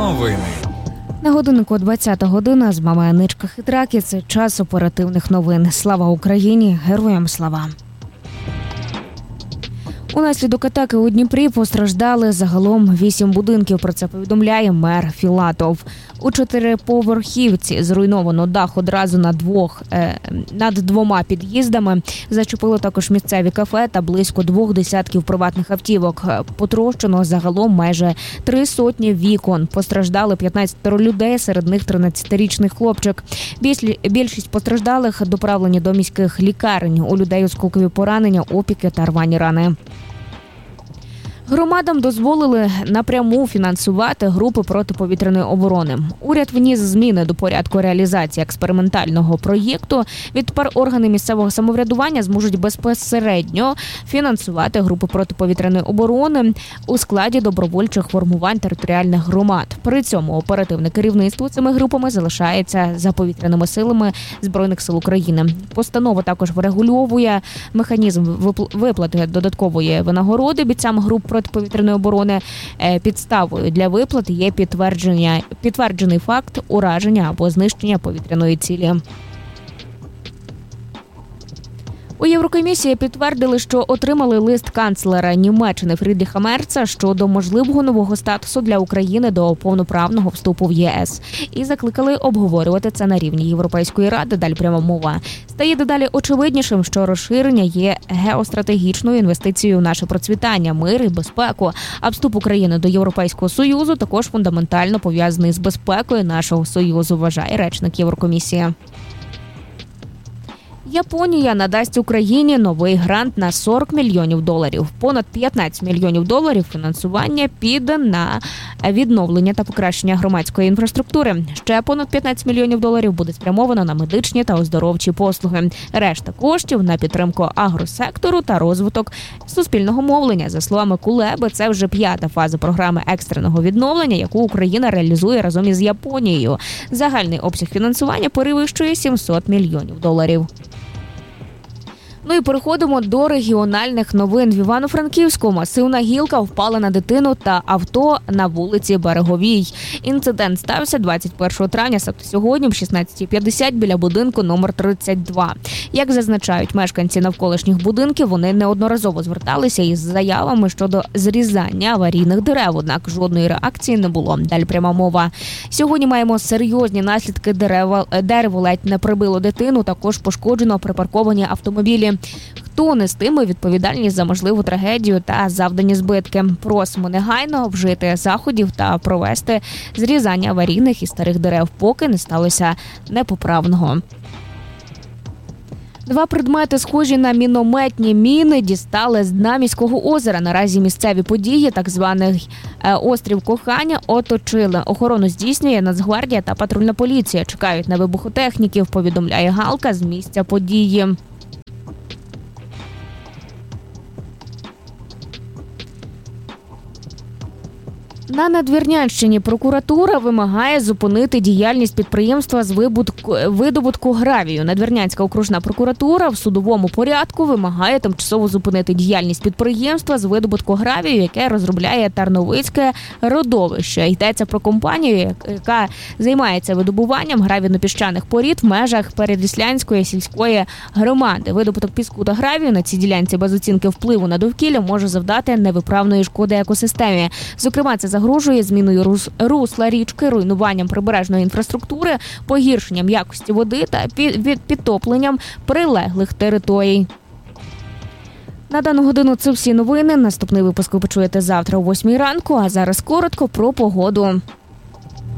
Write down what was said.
новини. На годиннику 20 година з вами Аничка Хитракі. Це час оперативних новин. Слава Україні! Героям слава! Унаслідок атаки у Дніпрі постраждали загалом 8 будинків. Про це повідомляє мер Філатов. У 4-поверхівці зруйновано дах одразу над 2 під'їздами. Зачепило також місцеві кафе та близько 2 десятків приватних автівок. Потрощено загалом майже 300 вікон. Постраждали 15 людей, серед них 13-річний хлопчик. Більшість постраждалих доправлені до міських лікарень. У людей осколкові поранення, опіки та рвані рани. Громадам дозволили напряму фінансувати групи протиповітряної оборони. Уряд вніс зміни до порядку реалізації експериментального проєкту. Відтепер органи місцевого самоврядування зможуть безпосередньо фінансувати групи протиповітряної оборони у складі добровольчих формувань територіальних громад. При цьому оперативне керівництво цими групами залишається за повітряними силами Збройних сил України. Постанова також врегульовує механізм виплати додаткової винагороди бійцям груп протиповітряної оборони. Підставою для виплат є підтверджений факт ураження або знищення повітряної цілі. У Єврокомісії підтвердили, що отримали лист канцлера Німеччини Фрідріха Мерца щодо можливого нового статусу для України до повноправного вступу в ЄС. І закликали обговорювати це на рівні Європейської ради. Далі пряма мова. Стає дедалі очевиднішим, що розширення є геостратегічною інвестицією в наше процвітання, мир і безпеку. А вступ України до Європейського Союзу також фундаментально пов'язаний з безпекою нашого Союзу, вважає речник Єврокомісії. Японія надасть Україні новий грант на $40 мільйонів. Понад $15 мільйонів фінансування піде на відновлення та покращення громадської інфраструктури. Ще понад $15 мільйонів буде спрямовано на медичні та оздоровчі послуги. Решта коштів на підтримку агросектору та розвиток суспільного мовлення. За словами Кулеби, це вже 5-та фаза програми екстреного відновлення, яку Україна реалізує разом із Японією. Загальний обсяг фінансування перевищує $700 мільйонів. Ну і переходимо до регіональних новин. В Івано-Франківську масивна гілка впала на дитину та авто на вулиці Береговій. Інцидент стався 21 травня, сьогодні в 16:50 біля будинку номер 32. Як зазначають мешканці навколишніх будинків, вони неодноразово зверталися із заявами щодо зрізання аварійних дерев, однак жодної реакції не було. Далі пряма мова. Сьогодні маємо серйозні наслідки. Дерево ледь не прибило дитину, також пошкоджено припарковані автомобілі. Хто нестиме відповідальність за можливу трагедію та завдані збитки? Просимо негайно вжити заходів та провести зрізання аварійних і старих дерев, поки не сталося непоправного. 2 предмети, схожі на мінометні міни, дістали з дна міського озера. Наразі місцеві події, так званий острів Кохання, оточили. Охорону здійснює Нацгвардія та патрульна поліція. Чекають на вибухотехніків, повідомляє Галка з місця події. На Надвірнянщині прокуратура вимагає зупинити діяльність підприємства з видобутку гравію. Надвірнянська окружна прокуратура в судовому порядку вимагає тимчасово зупинити діяльність підприємства з видобутку гравію, яке розробляє Тарновицьке родовище. Йдеться про компанію, яка займається видобуванням гравійно-піщаних порід в межах Переяславської сільської громади. Видобуток піску та гравію на цій ділянці без оцінки впливу на довкілля може завдати невиправної шкоди екосистемі. Зокрема, це загрожує зміною русла річки, руйнуванням прибережної інфраструктури, погіршенням якості води та підтопленням прилеглих територій. На дану годину це всі новини. Наступний випуск ви почуєте завтра о 8 ранку, а зараз коротко про погоду.